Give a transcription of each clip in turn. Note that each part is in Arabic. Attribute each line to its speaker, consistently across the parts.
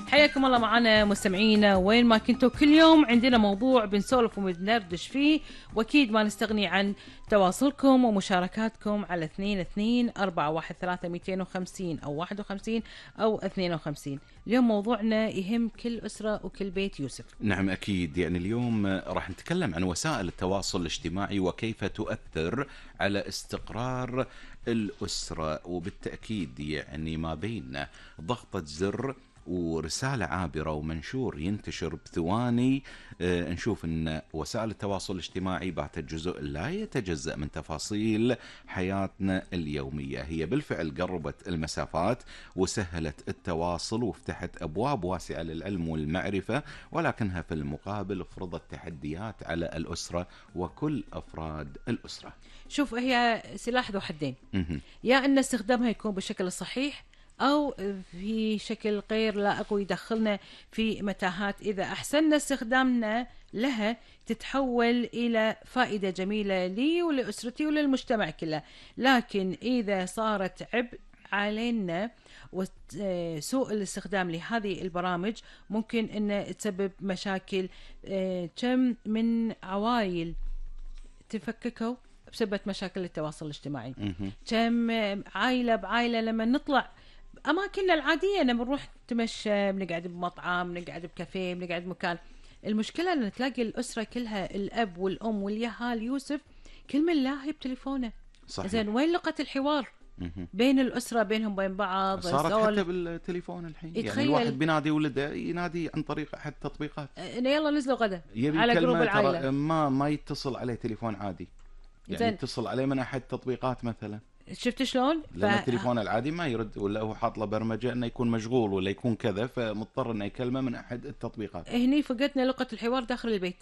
Speaker 1: حياكم الله معنا مستمعينا وين ما كنتوا. كل يوم عندنا موضوع بنسولف وبندردش فيه، واكيد ما نستغني عن تواصلكم ومشاركاتكم على 22-413-250 او 51 او 52. اليوم موضوعنا يهم كل اسره وكل بيت. يوسف.
Speaker 2: نعم أكيد، يعني اليوم راح نتكلم عن وسائل التواصل الاجتماعي وكيف تؤثر على استقرار الأسرة، وبالتأكيد يعني ما بين ضغطة زر ورسالة عابرة ومنشور ينتشر بثواني نشوف أن وسائل التواصل الاجتماعي باتت جزء لا يتجزأ من تفاصيل حياتنا اليومية. هي بالفعل قربت المسافات وسهلت التواصل وفتحت أبواب واسعة للعلم والمعرفة، ولكنها في المقابل فرضت تحديات على الأسرة وكل أفراد الأسرة.
Speaker 1: شوف، هي سلاح ذو حدين، يا أن استخدامها يكون بالشكل الصحيح أو في شكل غير لائق ويدخلنا في متاهات. إذا أحسننا استخدامنا لها تتحول إلى فائدة جميلة لي ولأسرتي وللمجتمع كله، لكن إذا صارت عبء علينا وسوء الاستخدام لهذه البرامج ممكن أن تسبب مشاكل. كم من عوائل تفككوا بسبب مشاكل التواصل الاجتماعي، كم عائلة بعائلة لما نطلع أماكننا العادية، لما نروح نتمشى، بنقعد بمطعم، بنقعد بكافيه، بنقعد بمكان، المشكلة أن تلاقي الأسرة كلها الأب والأم واليهال يوسف كل من لاهي بتليفونه.
Speaker 2: صحيح.
Speaker 1: زين، وين لغة الحوار بين الأسرة بينهم بين بعض؟
Speaker 2: صارت حتى بالتليفون الحين، يعني الواحد بينادي ولده ينادي عن طريق أحد التطبيقات.
Speaker 1: يلا نزلوا غدا
Speaker 2: يبي
Speaker 1: على جروب العائلة،
Speaker 2: ترى ما يتصل عليه تليفون عادي، يعني يتصل عليه من أحد التطبيقات مثلا.
Speaker 1: شفت شلون؟
Speaker 2: لأن التليفون العادي ما يرد، ولا هو حاط له برمجة انه يكون مشغول ولا يكون كذا، فمضطر انه يكلمه من احد التطبيقات.
Speaker 1: هني فقدنا لغة الحوار داخل البيت.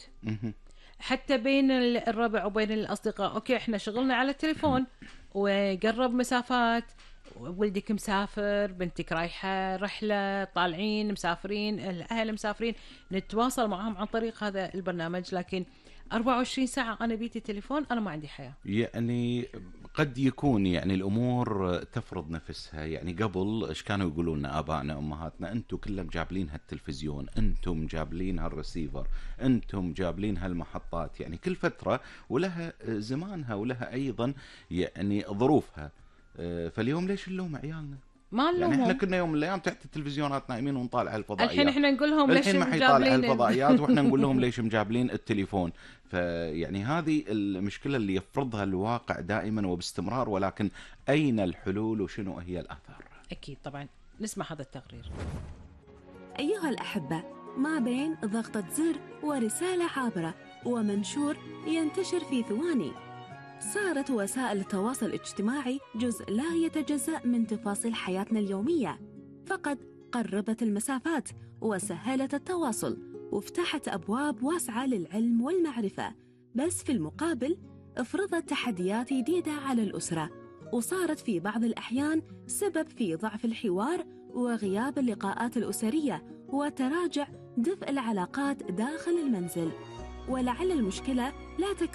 Speaker 1: حتى بين الربع وبين الأصدقاء. أوكي، إحنا شغلنا على التليفون وقرب مسافات، ولدك مسافر، بنتك رايحة رحلة، طالعين مسافرين، الأهل مسافرين، نتواصل معهم عن طريق هذا البرنامج، لكن 24 ساعة أنا بيتي تليفون، أنا ما عندي حياة.
Speaker 2: يعني قد يكون يعني الأمور تفرض نفسها. يعني قبل إيش كانوا يقولون لنا آبائنا أمهاتنا؟ أنتم كلهم جابلين هالتلفزيون، أنتم جابلين هالرسيفر، أنتم جابلين هالمحطات. يعني كل فترة ولها زمانها ولها أيضا يعني ظروفها. فاليوم ليش نلوم عيالنا؟
Speaker 1: ما نلومهم.
Speaker 2: يعني احنا كنا يوم من الايام تحت التلفزيونات نايمين ونطالع الفضائيات.
Speaker 1: الحين احنا نقول لهم ليش
Speaker 2: الحين ما حيطالع الفضائيات واحنا نقول لهم ليش مجابلين التليفون. فيعني هذه المشكلة اللي يفرضها الواقع دائما وباستمرار، ولكن اين الحلول وشنو هي الاثار؟
Speaker 1: اكيد طبعا. نسمع هذا التقرير.
Speaker 3: ايها الاحبة، ما بين ضغطة زر ورسالة عابرة ومنشور ينتشر في ثواني، صارت وسائل التواصل الاجتماعي جزء لا يتجزأ من تفاصيل حياتنا اليومية. فقد قربت المسافات وسهلت التواصل وفتحت أبواب واسعة للعلم والمعرفة، بس في المقابل افرضت تحديات جديدة على الأسرة، وصارت في بعض الأحيان سبب في ضعف الحوار وغياب اللقاءات الأسرية وتراجع دفء العلاقات داخل المنزل. ولعل المشكلة لا تكون